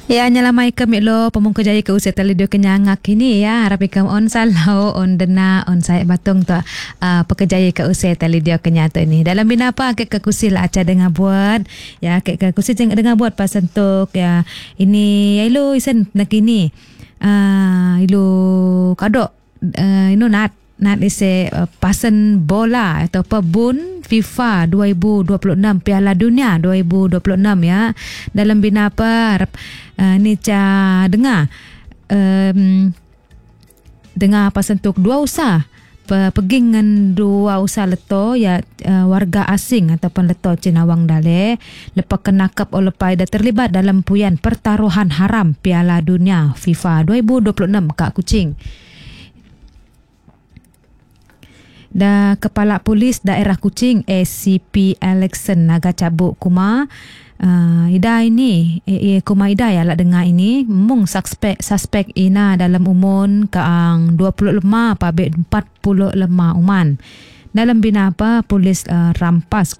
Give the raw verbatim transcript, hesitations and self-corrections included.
Ya, nyalamai kami lo pemungka jaya ke usia talidio kenyangak ini ya. Harap ikam on salau, on dena, on saya batung tu uh, pekerjaya ke usia talidio kenyata ini. Dalam bina apa ke kekusi lah aca dengar buat. Ya, ke kekusi jangan dengar buat pas untuk ya. Ini ya ilo isen nak ini. Uh, ilo kadok uh, ino nat nat ise uh, pasen bola atau pebun FIFA dua ribu dua puluh enam Piala Dunia dua ribu dua puluh enam ya. Dalam bina apa harap uh, ni ca dengar um, dengar pasen tuk dua usah pergi dengan dua usah leto ya uh, warga asing ataupun leto Cinawang Dale lepas kenakap oleh pai dah terlibat dalam puyan pertaruhan haram Piala Dunia FIFA dua ribu dua puluh enam Kak Kuching. Da Kepala Polis Daerah Kuching A C P Alexson Naga Cabuk Kuma uh, Ida ini eh, Kuma Ida ya lah dengar ini mung suspek suspek ina dalam umur kaang dua puluh lima pabik empat puluh lima uman dalam bina apa polis uh, rampas